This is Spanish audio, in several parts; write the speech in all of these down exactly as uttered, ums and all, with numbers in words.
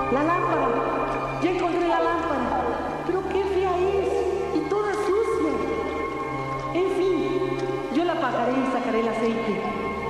La lámpara. Ya encontré la lámpara. Pero qué fea es. Y toda sucia. En fin, yo la apagaré y sacaré el aceite.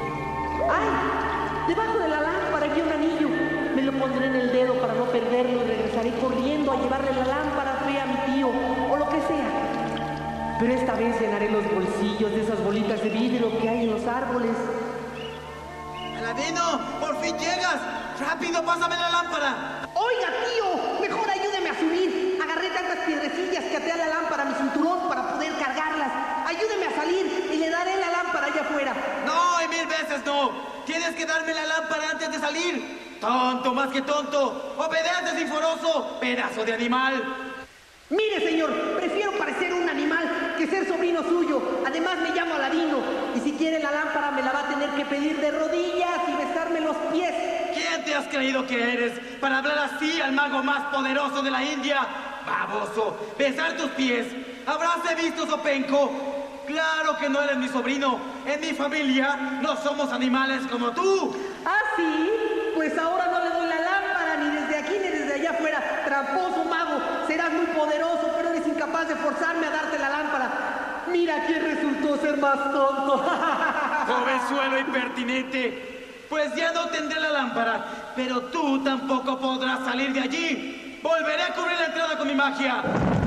¡Ay! Debajo de la lámpara había un anillo. Me lo pondré en el dedo para no perderlo y regresaré corriendo a llevarle la lámpara fea a mi tío o lo que sea. Pero esta vez llenaré los bolsillos de esas bolitas de vidrio que hay en los árboles. ¡Aladino! ¡Por fin llegas! ¡Rápido, pásame la lámpara! Oiga, tío, mejor ayúdeme a subir. Agarré tantas piedrecillas que até a la lámpara a mi cinturón para poder cargarlas. Ayúdeme a salir y le daré la lámpara allá afuera. No, y mil veces no. Tienes que darme la lámpara antes de salir. Tonto, más que tonto. Obedece, sinforoso, pedazo de animal. Mire, señor, prefiero parecer un animal que ser sobrino suyo. Además, me llamo Aladino. Y si quiere la lámpara, me la va a tener que pedir de rodillas y besarme los pies. ¿Quién te has creído que eres para hablar así al mago más poderoso de la India? Baboso, besar tus pies. ¿Habráse visto, Zopenco? Claro que no eres mi sobrino. En mi familia no somos animales como tú. ¿Ah, sí? Pues ahora no le doy la lámpara, ni desde aquí ni desde allá afuera. Tramposo mago, serás muy poderoso, pero eres incapaz de forzarme a darte la lámpara. Mira quién resultó ser más tonto. Jovenzuelo impertinente. Pues ya no tendré la lámpara, pero tú tampoco podrás salir de allí. Volveré a cubrir la entrada con mi magia.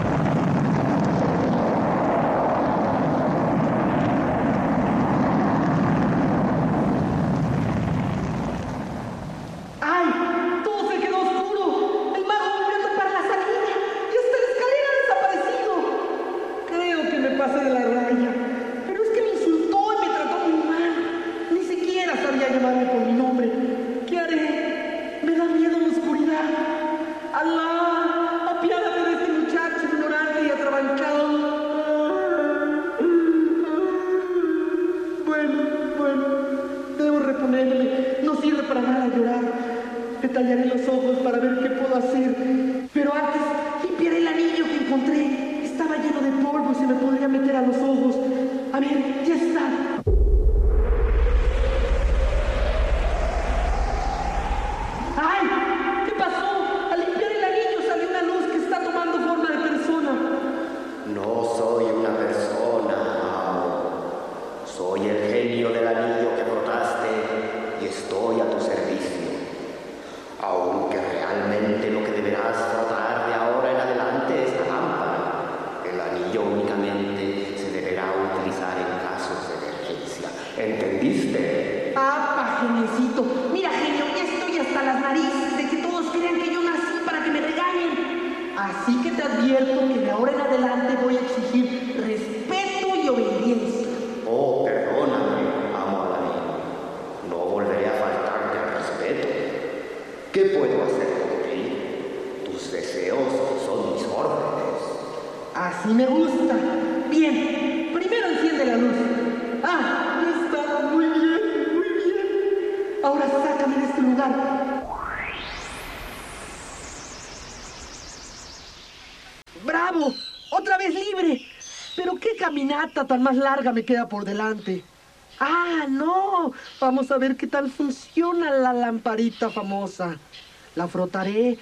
Tallaré los ojos para ver qué puedo hacer. Pero antes, limpiaré el anillo que encontré. Estaba lleno de polvo y se me podría meter a los ojos. A ver, ya está. ¡Ay! ¿Qué pasó? Al limpiar el anillo salió una luz que está tomando forma de persona. No soy una persona, amo. Soy el genio del anillo que frotaste y estoy a tu servicio. Aunque realmente lo que deberás tratar de ahora en adelante es la lámpara. El anillo únicamente se deberá utilizar en casos de emergencia. ¿Entendiste? ¡Apa, geniecito! Mira, genio, ya estoy hasta las narices de que todos crean que yo nací para que me regañen. Así que te advierto que de ahora en adelante voy a exigir respeto y obediencia. Oh, perdóname, amo a la niña. No volveré a faltarte al respeto. ¿Qué puedo hacer por ti? Tus deseos son mis órdenes. Así me gusta. Bien, primero enciende la luz. Ah, ya está. Muy bien, muy bien. Ahora sácame de este lugar. ¡Bravo! ¡Otra vez libre! Pero qué caminata tan más larga me queda por delante. ¡Ah, no! Vamos a ver qué tal funciona la lamparita famosa. La frotaré.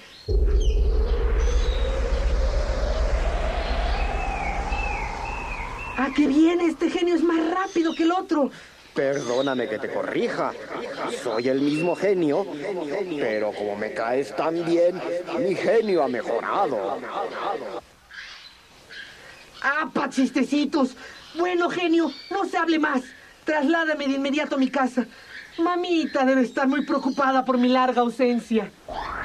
¡Ah, qué bien! Este genio es más rápido que el otro. Perdóname que te corrija. Soy el mismo genio, pero como me caes tan bien, mi genio ha mejorado. ¡Ah, pa' chistecitos! Bueno, genio, no se hable más. Trasládame de inmediato a mi casa. Mamita debe estar muy preocupada por mi larga ausencia.